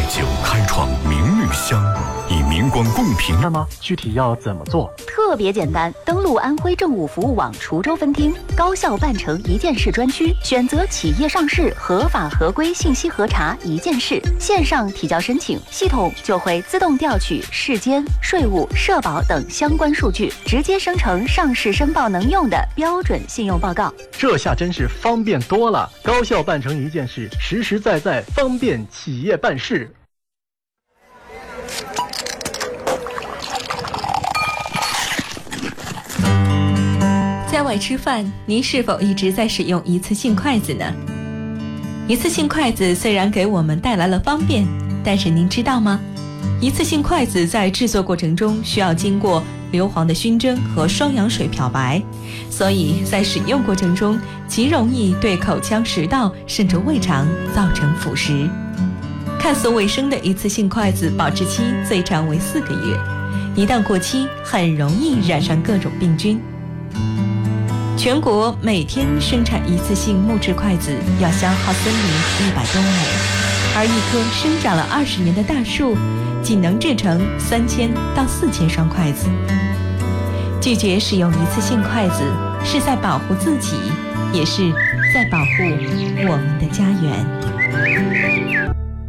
酒开创明绿乡，以明光共评。 那么具体要怎么做？ 特别简单，登录安徽政务服务网滁州分厅高校办成一件事专区，选择企业上市合法合规信息核查一件事，线上提交申请，系统就会自动调取市监、税务、社保等相关数据，直接生成上市申报能用的标准信用报告。 这下真是方便多了，高校办成一件事，实实在在方便企业办事。 在外吃饭，您是否一直在使用一次性筷子呢？一次性筷子虽然给我们带来了方便，但是您知道吗？一次性筷子在制作过程中需要经过硫磺的熏蒸和双氧水漂白，所以在使用过程中极容易对口腔、食道甚至胃肠造成腐蚀。看似卫生的一次性筷子保质期最长为4个月，一旦过期，很容易染上各种病菌。全国每天生产一次性木质筷子要消耗森林100多亩，而一棵生长了20年的大树仅能制成3000到4000双筷子。拒绝使用一次性筷子，是在保护自己，也是在保护我们的家园。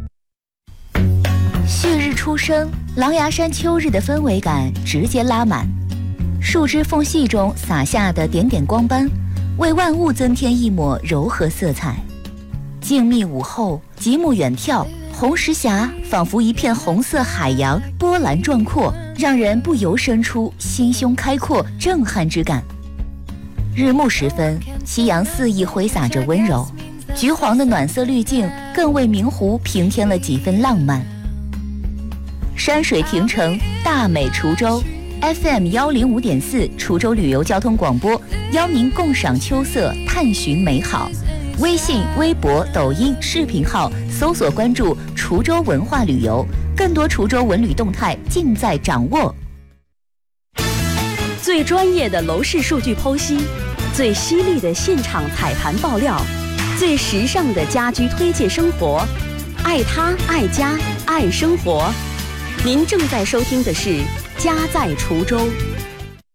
旭日初升，狼牙山秋日的氛围感直接拉满。树枝缝隙中洒下的点点光斑，为万物增添一抹柔和色彩。静谧午后，极目远眺，红石峡仿佛一片红色海洋，波澜壮阔，让人不由生出心胸开阔、震撼之感。日暮时分，夕阳肆意挥洒着温柔，橘黄的暖色滤镜更为明湖平添了几分浪漫。山水亭城，大美滁州。FM 105.4滁州旅游交通广播，邀您共赏秋色，探寻美好。微信、微博、抖音视频号搜索关注滁州文化旅游，更多滁州文旅动态尽在掌握。 最专业的楼市数据剖析，最犀利的现场踩盘爆料，最时尚的家居推介生活，爱他爱家爱生活。您正在收听的是家在滁州。